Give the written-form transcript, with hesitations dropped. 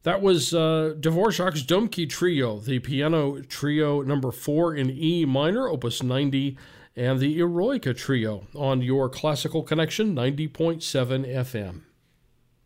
That was Dvorak's Domke Trio, the piano trio number 4 in E minor, opus 90, and the Eroica Trio on your Classical Connection 90.7 FM.